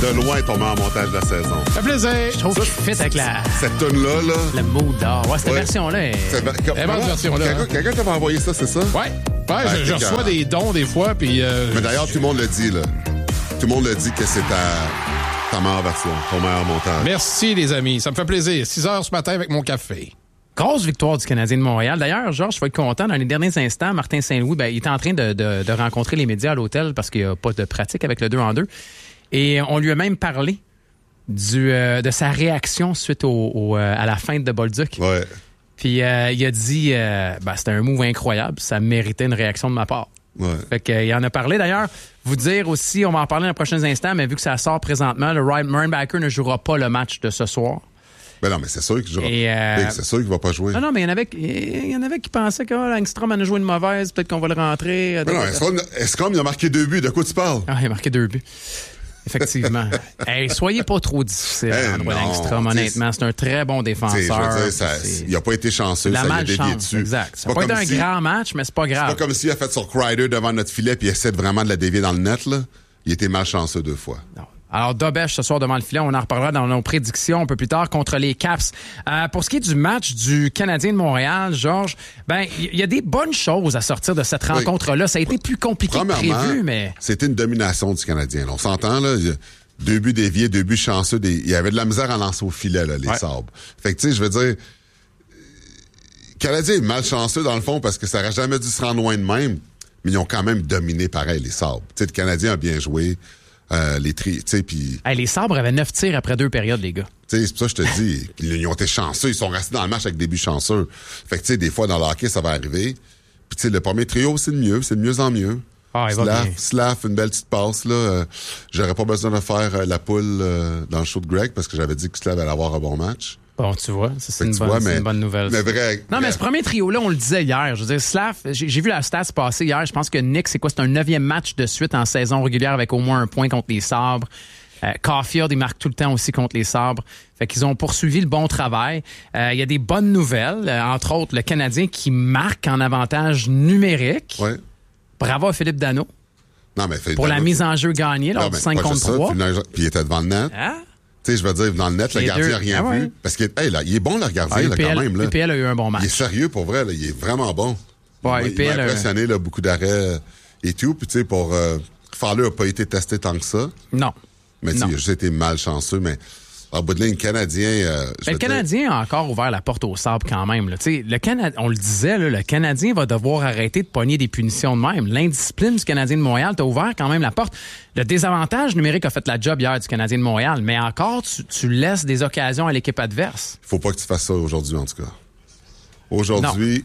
de loin ton meilleur montage de la saison. Ça fait plaisir. Je trouve qu'il fit avec cette tune-là, là. le mood d'or. Ouais, cette version-là est... bonne version-là. Quelqu'un t'a envoyé ça, c'est ça? Ouais, je reçois des dons des fois, puis... Mais d'ailleurs, tout le monde le dit, là. Tout le monde le dit que c'est ta meilleure version, ton meilleur montage. Merci, les amis. Ça me fait plaisir. 6 heures ce matin avec mon café. Grosse victoire du Canadien de Montréal. D'ailleurs, Georges, je vais être content. Dans les derniers instants, Martin Saint-Louis, il était en train de rencontrer les médias à l'hôtel parce qu'il n'y a pas de pratique avec le 2-en-2. Et on lui a même parlé de sa réaction suite à la feinte de Bolduc. Ouais. Puis il a dit c'était un move incroyable. Ça méritait une réaction de ma part. Ouais. Fait qu'il en a parlé. D'ailleurs, vous dire aussi, on va en parler dans les prochains instants, mais vu que ça sort présentement, le Ryan Backer ne jouera pas le match de ce soir. Ben non, mais c'est sûr qu'il jouera. C'est sûr qu'il va pas jouer. Non, mais il y en avait qui pensaient que Langstrom en a joué une mauvaise, peut-être qu'on va le rentrer. Non, Estrom, il a marqué 2 buts. De quoi tu parles? Ah, il a marqué 2 buts. Effectivement. Soyez pas trop difficile, André Langstrom, honnêtement. C'est un très bon défenseur. Je veux dire, il a pas été chanceux, ça lui a dévié dessus. Exact. Ça n'a pas été un grand match, mais c'est pas grave. C'est pas comme s'il a fait son Kreider devant notre filet puis il essaie vraiment de la dévier dans le net, là. Il était malchanceux 2 fois. Non. Alors, Dobèche ce soir devant le filet, on en reparlera dans nos prédictions un peu plus tard contre les Caps. Pour ce qui est du match du Canadien de Montréal, Georges, il y a des bonnes choses à sortir de cette rencontre-là. Ça a été plus compliqué que prévu, mais... C'était une domination du Canadien. Là. On s'entend, là, 2 buts déviés, 2 buts chanceux. Il y avait de la misère à lancer au filet, là, les sabres. Fait que, tu sais, je veux dire, le Canadien est malchanceux, dans le fond, parce que ça n'aurait jamais dû se rendre loin de même, mais ils ont quand même dominé pareil, les sabres. Tu sais, le Canadien a bien joué. Les Sabres avaient 9 tirs après 2 périodes, les gars. C'est pour ça que je te dis. Ils ont été chanceux. Ils sont restés dans le match avec des buts chanceux. Fait que, des fois, dans le hockey, ça va arriver. Puis, le premier trio, c'est le mieux. C'est de mieux en mieux. Slav, une belle petite passe, là. J'aurais pas besoin de faire la poule dans le show de Greg parce que j'avais dit que Slav allait avoir un bon match. Bon, tu vois, c'est une bonne nouvelle. Mais ce premier trio-là, on le disait hier. Je veux dire, Slav, j'ai vu la stats passer hier. Je pense que Nick, c'est un 9e match de suite en saison régulière avec au moins un point contre les Sabres. Caulfield, il marque tout le temps aussi contre les Sabres. Fait qu'ils ont poursuivi le bon travail. Il y a des bonnes nouvelles. Entre autres, le Canadien qui marque en avantage numérique. Ouais. Bravo à Philippe Danault. Non, mais pour la mise en jeu gagnée lors du 5 contre 3. Puis il était devant le net. Tu sais, je veux dire, dans le net, le gardien n'a rien vu. Parce qu'il il est bon, le gardien, quand même. Là. UPL a eu un bon match. Il est sérieux, pour vrai. Là. Il est vraiment bon. Ouais, il m'a impressionné, là, beaucoup d'arrêts et tout. Puis, tu sais, pour Fowler n'a pas été testé tant que ça. Non. Mais, tu sais, il a juste été malchanceux. Mais, en bout de ligne, Canadien... le Canadien a encore ouvert la porte au sable quand même. Là. On le disait, là, le Canadien va devoir arrêter de pogner des punitions de même. L'indiscipline du Canadien de Montréal t'a ouvert quand même la porte. Le désavantage numérique a fait la job hier du Canadien de Montréal, mais encore, tu laisses des occasions à l'équipe adverse. Faut pas que tu fasses ça aujourd'hui, en tout cas. Aujourd'hui,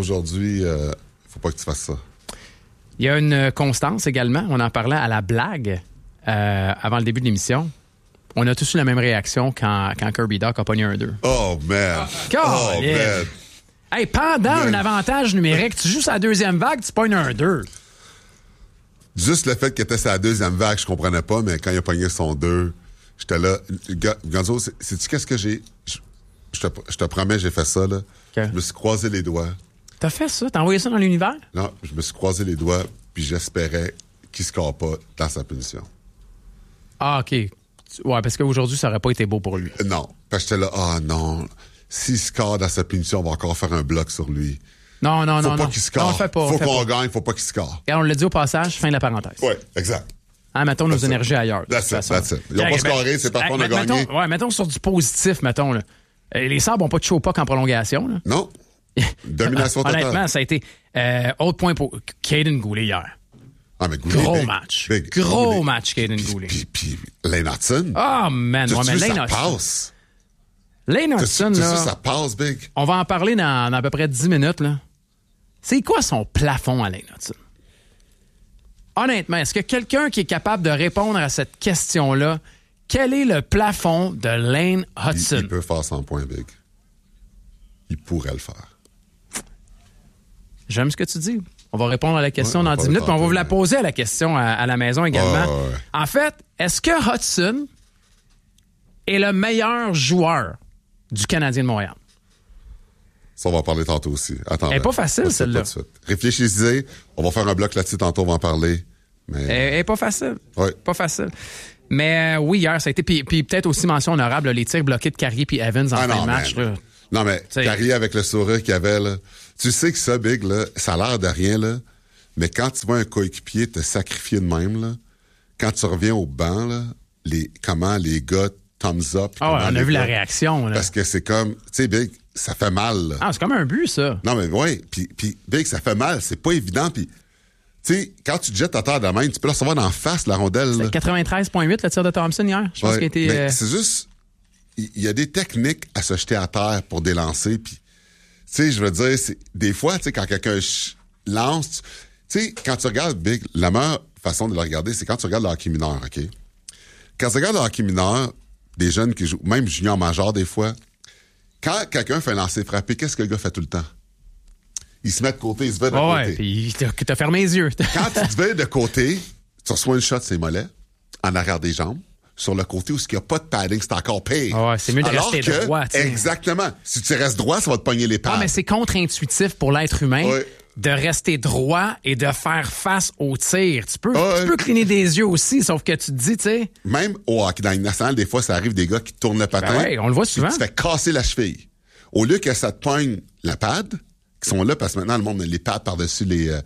faut pas que tu fasses ça. Il y a une constance également. On en parlait à la blague avant le début de l'émission. On a tous eu la même réaction quand Kirby Dach a pogné un 2. Oh, man! Man! Hey, pendant un avantage numérique, tu joues sa deuxième vague, tu pognes un 2. Juste le fait qu'il était sa deuxième vague, je comprenais pas, mais quand il a pogné son 2, j'étais là. Gonzo, sais-tu qu'est-ce que j'ai... Je te promets, j'ai fait ça, là. Okay. Je me suis croisé les doigts. T'as fait ça? T'as envoyé ça dans l'univers? Non, je me suis croisé les doigts, puis j'espérais qu'il ne score pas dans sa punition. Ah, OK. Ouais, parce qu'aujourd'hui, ça n'aurait pas été beau pour lui. Non. Parce que j'étais là, non. S'il score dans sa punition, on va encore faire un bloc sur lui. Non. Faut pas qu'il score. Non, fait pas, faut qu'on gagne, faut pas qu'il score. Et on l'a dit au passage, fin de la parenthèse. Oui, exact. Mettons nos énergies ailleurs. That's it. Ils n'ont pas scoré, c'est parfois on a gagné. Mettons sur du positif, mettons. Là. Les Sabres n'ont pas de choke-puck en prolongation. Là. Non. Domination totale. Honnêtement, ça a été autre point pour Caden Goulet hier. Ah, mais Goulet, gros match. Gros match, Caden Goulet. Puis Lane Hudson. Oh, man. Ouais, mais Lane Hudson. Passe. Lane Hudson, là. Ça passe, Big. On va en parler dans à peu près 10 minutes, là. C'est quoi son plafond à Lane Hudson? Honnêtement, est-ce que quelqu'un qui est capable de répondre à cette question-là, quel est le plafond de Lane Hudson? Il peut faire 100 points, Big. Il pourrait le faire. J'aime ce que tu dis. On va répondre à la question dans 10 minutes, puis on va vous la poser à la question à la maison également. Ouais. En fait, est-ce que Hudson est le meilleur joueur du Canadien de Montréal? Ça, on va en parler tantôt aussi. Attends. Elle n'est pas facile, celle-là. Réfléchissez. On va faire un bloc là-dessus tantôt, on va en parler. Mais... Elle est pas facile. Ouais. Pas facile. Mais oui, hier, ça a été... Puis peut-être aussi mention honorable, les tirs bloqués de Carrier puis Evans en fin de match. Là. Non, mais Carrier avec le sourire qu'il avait, là, tu sais que ça, Big, là, ça a l'air de rien, là, mais quand tu vois un coéquipier te sacrifier de même, là, quand tu reviens au banc, là, comment les gars thumbs up. On a vu la réaction. Là. Parce que c'est comme, tu sais, Big, ça fait mal. Là. C'est comme un but, ça. Non, mais oui, puis Big, ça fait mal, c'est pas évident, puis... Tu sais, quand tu te jettes à terre de même, tu peux la recevoir d'en face, la rondelle. C'est 93,8 le tir de Thompson hier. Je pense qu'il a été... Mais c'est juste... Il y a des techniques à se jeter à terre pour délancer. Puis, tu sais, je veux dire, des fois, tu sais, quand quelqu'un lance... Tu sais, quand tu regardes Big, la meilleure façon de le regarder, c'est quand tu regardes le hockey mineur, OK? Quand tu regardes le hockey mineur, des jeunes qui jouent, même junior major des fois, quand quelqu'un fait un lancer frappé, qu'est-ce que le gars fait tout le temps? Il se met de côté, il se met de côté. Ouais, puis t'as fermé les yeux. Quand tu te mets de côté, tu reçois une shot, c'est mollet, en arrière des jambes, sur le côté où il n'y a pas de padding, c'est encore pire. Ouais, c'est mieux de rester droit. T'sais. Exactement. Si tu restes droit, ça va te pogner les pads. Ah, mais c'est contre-intuitif pour l'être humain de rester droit et de faire face au tir. Tu peux cligner des yeux aussi, sauf que tu te dis, tu sais... Même au hockey, dans une nationale, des fois, ça arrive des gars qui tournent le patin. Ben on le voit souvent. Tu te fais casser la cheville. Au lieu que ça te pogne la pad... qui sont là parce que maintenant, le monde a les pads par-dessus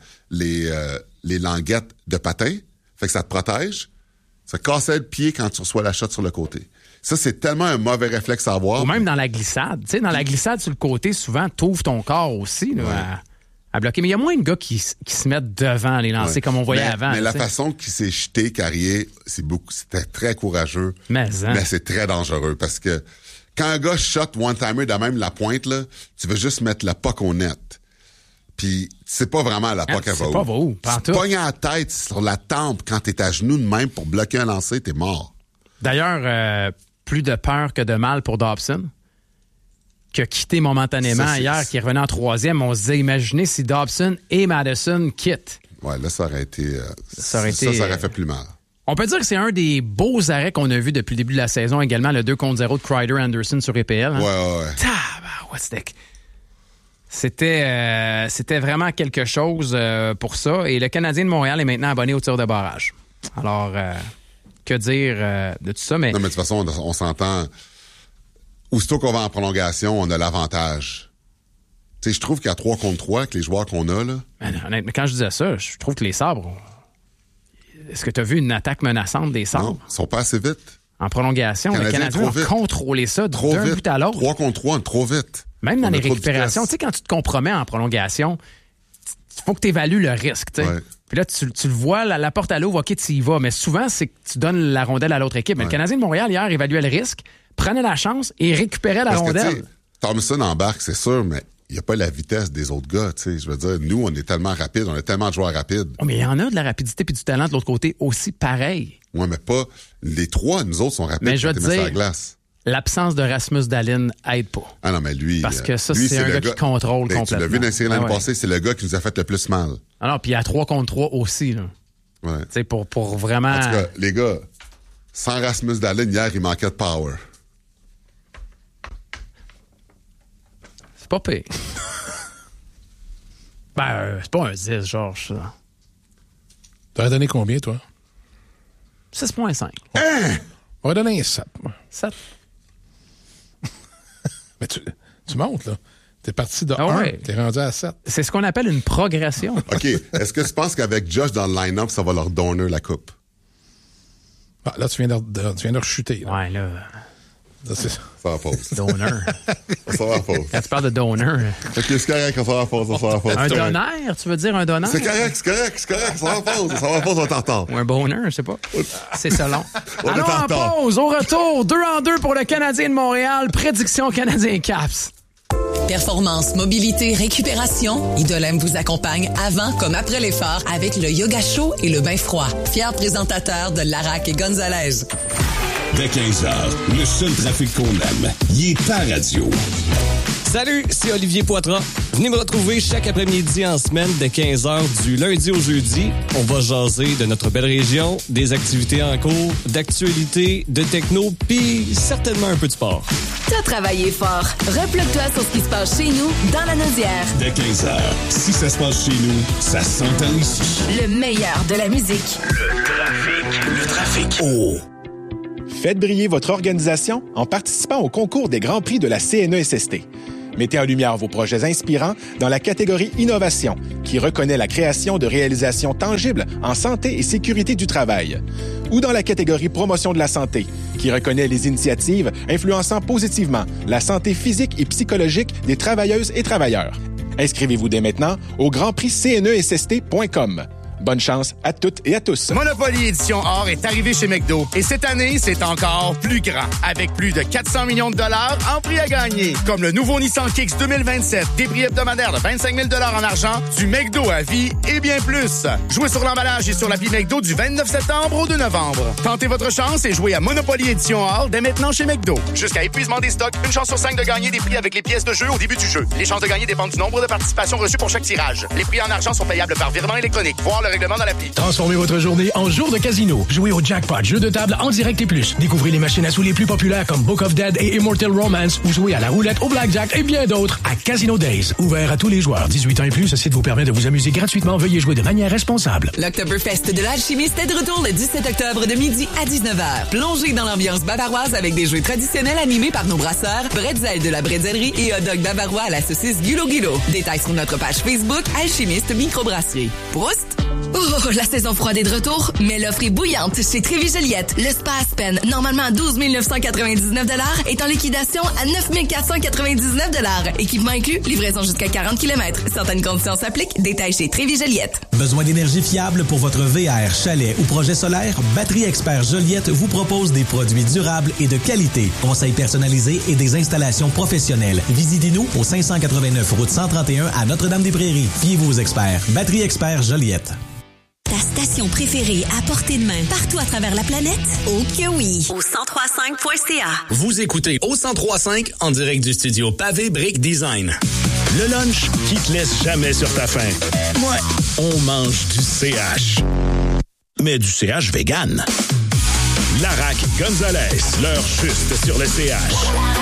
les languettes de patin. Fait que ça te protège. Ça casse le pied quand tu reçois la shot sur le côté. Ça, c'est tellement un mauvais réflexe à avoir. Ou même dans la glissade. Tu sais, dans la glissade sur le côté, souvent, t'ouvres ton corps aussi là, à bloquer. Mais il y a moins de gars qui se mettent devant les lancers comme on voyait avant. Mais la façon qu'il s'est jeté, Carrier, c'était très courageux. Mais c'est très dangereux parce que quand un gars shot one-timer de même la pointe, là, tu veux juste mettre la puck au net. Puis, c'est pas vraiment la puck à va où. C'est pas où. Tu te pognes la tête sur la tempe quand t'es à genoux de même pour bloquer un lancer, t'es mort. D'ailleurs, plus de peur que de mal pour Dobson, qui a quitté momentanément hier, qui est revenu en troisième. On se disait, imaginez si Dobson et Madison quittent. Ouais, là, ça aurait été... ça aurait fait plus mal. On peut dire que c'est un des beaux arrêts qu'on a vu depuis le début de la saison également, le 2-0 de Kreider-Anderson sur EPL. Hein? Ouais. C'était vraiment quelque chose pour ça. Et le Canadien de Montréal est maintenant abonné au tir de barrage. Alors, que dire de tout ça? Mais... Non, mais de toute façon, on s'entend. Aussitôt qu'on va en prolongation, on a l'avantage. Tu sais, je trouve qu'à 3 contre 3, avec les joueurs qu'on a, là... Mais quand je disais ça, je trouve que les sabres... Est-ce que tu as vu une attaque menaçante des sabres? Non, ils sont pas assez vite. En prolongation, le Canadien a contrôlé ça d'un but à l'autre. 3 contre 3, trop vite. Même dans les récupérations, tu sais, quand tu te compromets en prolongation, il faut que tu évalues le risque. Ouais. Puis là, tu le vois, la porte à l'eau, OK, tu y vas. Mais souvent, c'est que tu donnes la rondelle à l'autre équipe. Mais le Canadien de Montréal, hier, évaluait le risque, prenait la chance et récupérait la rondelle. Thompson embarque, c'est sûr, mais il n'y a pas la vitesse des autres gars. T'sais. Je veux dire, nous, on est tellement rapides, on a tellement de joueurs rapides. Oh, mais il y en a de la rapidité puis du talent de l'autre côté aussi pareil. Oui, mais pas... Les trois, nous autres, sont rapides mais je veux quand sur la glace. L'absence de Rasmus Dahlin aide pas. Ah non, mais lui... Parce que ça, c'est un gars qui contrôle complètement. Tu l'as vu dans la série l'année passée, c'est le gars qui nous a fait le plus mal. Alors, puis à 3 contre 3 aussi, là. Ouais. Tu sais, pour vraiment... En tout cas, les gars, sans Rasmus Dahlin, hier, il manquait de power. C'est pas pire. C'est pas un 10, Georges, ça. T'aurais donné combien, toi? 6,5. Hein? On va donner un 7. 7. Mais tu montes, là. T'es parti de 1, t'es rendu à 7. C'est ce qu'on appelle une progression. OK. Est-ce que tu penses qu'avec Josh dans le line-up, ça va leur donner la coupe? Ah, là, tu viens de rechuter. Là. Ouais, là... Ça va pause. Donneur. Ça va pause. Quand tu parles de donneur... OK, c'est correct, ça va pause. Un donneur, tu veux dire un donneur? C'est correct, ça va pause. Ça va pause, on t'entend. Ou un bonheur, je sais pas. C'est ça long. Alors, en pause, au retour, 2-2 pour le Canadien de Montréal. Prédiction Canadien Caps. Performance, mobilité, récupération, Idolem vous accompagne avant comme après l'effort avec le yoga chaud et le bain froid. Fier présentateur de Larac et Gonzalez. Dès 15h, le seul trafic qu'on aime, il est à radio. Salut, c'est Olivier Poitras. Venez me retrouver chaque après-midi en semaine de 15h du lundi au jeudi. On va jaser de notre belle région, des activités en cours, d'actualité, de techno, puis certainement un peu de sport. T'as travaillé fort. Reploque-toi sur ce qui se passe chez nous dans la Naudière. Dès 15h, si ça se passe chez nous, ça s'entend ici. Le meilleur de la musique. Le trafic. Oh! Faites briller votre organisation en participant au concours des Grands Prix de la CNESST. Mettez en lumière vos projets inspirants dans la catégorie Innovation, qui reconnaît la création de réalisations tangibles en santé et sécurité du travail. Ou dans la catégorie Promotion de la santé, qui reconnaît les initiatives influençant positivement la santé physique et psychologique des travailleuses et travailleurs. Inscrivez-vous dès maintenant au grandprixcnesst.com. Bonne chance à toutes et à tous. Monopoly Édition Or est arrivé chez McDo. Et cette année, c'est encore plus grand. Avec plus de 400 millions de dollars en prix à gagner. Comme le nouveau Nissan Kicks 2027. Des prix hebdomadaires de 25 000 $ en argent. Du McDo à vie et bien plus. Jouez sur l'emballage et sur l'appli McDo du 29 septembre au 2 novembre. Tentez votre chance et jouez à Monopoly Édition Or dès maintenant chez McDo. Jusqu'à épuisement des stocks, une chance sur 5 de gagner des prix avec les pièces de jeu au début du jeu. Les chances de gagner dépendent du nombre de participations reçues pour chaque tirage. Les prix en argent sont payables par virement électronique. Voir le règlement dans l'appli. Transformez votre journée en jour de casino. Jouez au jackpot, jeu de table en direct et plus. Découvrez les machines à sous les plus populaires comme Book of Dead et Immortal Romance ou jouez à la roulette, au blackjack et bien d'autres à Casino Days. Ouvert à tous les joueurs. 18 ans et plus, ce site vous permet de vous amuser gratuitement. Veuillez jouer de manière responsable. L'Oktoberfest de l'Alchimiste est de retour le 17 octobre de midi à 19h. Plongez dans l'ambiance bavaroise avec des jeux traditionnels animés par nos brasseurs, bretzel de la bretzellerie et hot dog bavarois à la saucisse Gulo Gulo. Détails sur notre page Facebook Alchimiste Microbrasserie. Proust! Oh, la saison froide est de retour, mais l'offre est bouillante chez Trévis-Joliette. Le Spa Aspen, normalement à 12 999 $, est en liquidation à 9 499 $. Équipement inclus, livraison jusqu'à 40 km. Certaines conditions s'appliquent. Détails chez Trévis-Joliette. Besoin d'énergie fiable pour votre VR, chalet ou projet solaire? Batterie Expert Joliette vous propose des produits durables et de qualité. Conseils personnalisés et des installations professionnelles. Visitez-nous au 589 route 131 à Notre-Dame-des-Prairies. Fiez-vous aux experts. Batterie Expert Joliette. Ta station préférée à portée de main partout à travers la planète? Oh que oui! Au 1035.ca. Vous écoutez au 1035 en direct du studio Pavé Brick Design. Le lunch qui te laisse jamais sur ta faim. Ouais, on mange du CH. Mais du CH vegan. Larac Gonzalez, l'heure juste sur le CH.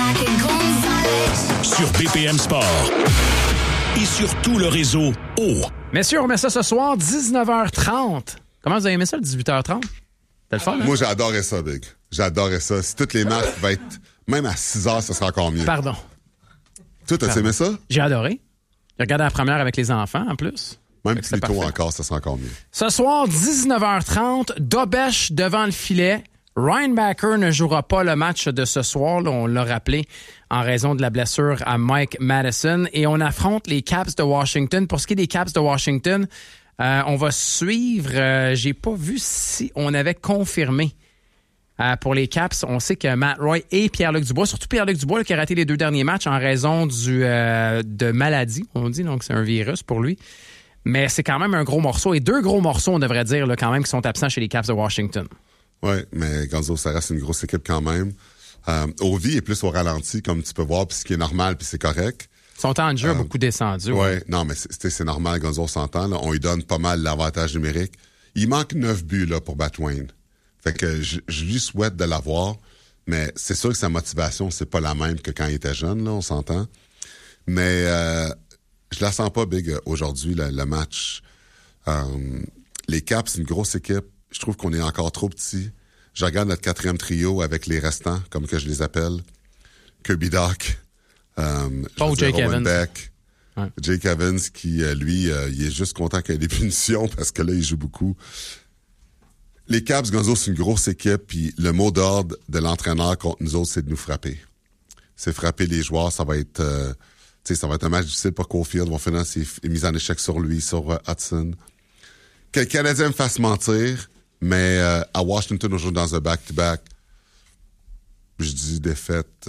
Sur BPM Sport. Et sur tout le réseau O. Messieurs, on met ça ce soir, 19h30. Comment vous avez aimé ça, le 18h30? C'était le fun, hein? Moi, j'adorais ça, Big. J'adorais ça. Si toutes les matchs pouvaient être même à 6h, ça serait encore mieux. Pardon. Toi, t'as aimé ça? J'ai adoré. J'ai regardé la première avec les enfants, en plus. Même plus tôt encore, ça serait encore mieux. Ce soir, 19h30, Dobèche devant le filet. Ryan Backer ne jouera pas le match de ce soir, là, on l'a rappelé, en raison de la blessure à Mike Madison. Et on affronte les Caps de Washington. Pour ce qui est des Caps de Washington, on va suivre... j'ai pas vu si on avait confirmé. Pour les Caps, on sait que Matt Roy et Pierre-Luc Dubois, surtout Pierre-Luc Dubois là, qui a raté les 2 derniers matchs en raison de maladie, on dit, donc c'est un virus pour lui. Mais c'est quand même un gros morceau. Et 2 gros morceaux, on devrait dire, là, quand même, qui sont absents chez les Caps de Washington. Oui, mais Gonzo, ça reste une grosse équipe quand même. Ovi est plus au ralenti, comme tu peux voir, puis ce qui est normal, puis c'est correct. Son temps de jeu a beaucoup descendu. Oui, non, mais c'est normal, Gonzo, on s'entend. Là. On lui donne pas mal l'avantage numérique. Il manque 9 buts là, pour battre Wayne. Fait que je lui souhaite de l'avoir, mais c'est sûr que sa motivation, c'est pas la même que quand il était jeune, là, on s'entend. Mais je la sens pas, Big, aujourd'hui, le match. Les Caps, c'est une grosse équipe. Je trouve qu'on est encore trop petit. Je regarde notre 4e trio avec les restants, comme que je les appelle. Kirby Doc, Jake Evans. Beck, ouais. Jake Evans qui, lui, il est juste content qu'il y ait des punitions parce que là, il joue beaucoup. Les Caps, Gonzo, c'est une grosse équipe, puis le mot d'ordre de l'entraîneur contre nous autres, c'est de nous frapper. C'est frapper les joueurs, ça va être ça va être un match difficile pour Caulfield. Ils vont finir ses mises en échec sur lui, sur Hudson. Que le Canadien me fasse mentir, mais à Washington, on joue dans un back-to-back. Je dis défaite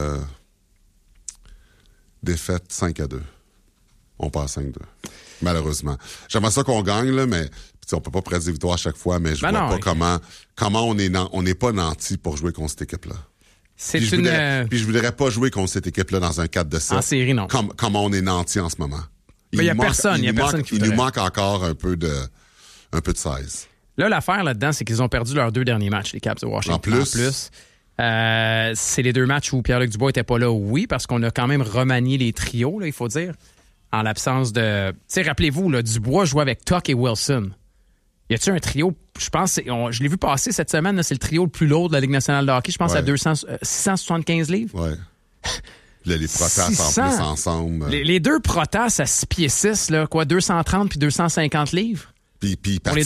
5-2. On passe 5-2. Malheureusement. J'aimerais ça qu'on gagne, là, mais on peut pas prédire victoire à chaque fois, mais je vois pas comment on n'est pas nanti pour jouer contre cette équipe-là. Puis je voudrais pas jouer contre cette équipe-là dans un 4-7. En série, non. Comme on est nantis en ce moment. Il n'y a personne. Il nous manque encore un peu de size. Là, l'affaire là-dedans, c'est qu'ils ont perdu leurs 2 derniers matchs, les Caps de Washington. En plus. C'est les 2 matchs où Pierre-Luc Dubois n'était pas là, oui, parce qu'on a quand même remanié les trios, là, il faut dire, en l'absence de... Tu sais, rappelez-vous, là, Dubois jouait avec Tuck et Wilson. Y a-t-il un trio, je pense, je l'ai vu passer cette semaine, là, c'est le trio le plus lourd de la Ligue nationale de hockey, je pense à 675 livres. Ouais. Là, les Protas en plus ensemble. Les 2 Protas à 6 pieds 6, là, quoi, 230 puis 250 livres. Puis